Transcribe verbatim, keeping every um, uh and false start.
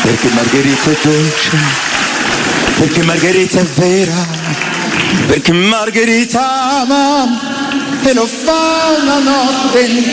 perché Margherita è dolce, perché Margherita è vera, perché Margherita ama e lo fa una notte